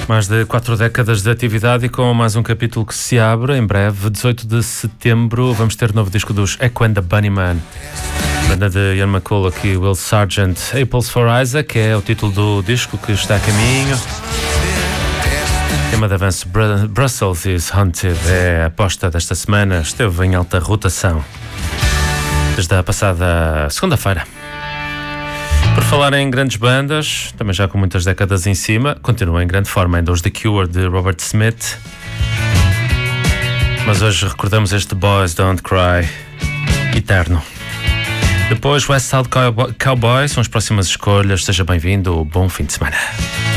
Mais de 4 décadas de atividade e com mais um capítulo que se abre em breve, 18 de setembro, vamos ter novo disco dos Echo and the Bunnymen. Banda de Ian McCulloch e Will Sargent. Apples for Isaac é o título do disco que está a caminho. Tema de avanço Brussels is Haunted é a aposta desta semana. Esteve em alta rotação desde a passada segunda-feira. Por falar em grandes bandas, também já com muitas décadas em cima, continua em grande forma ainda os The Cure de Robert Smith. Mas hoje recordamos este Boys Don't Cry eterno. Depois West Side Cowboy são as próximas escolhas. Seja bem-vindo, bom fim de semana.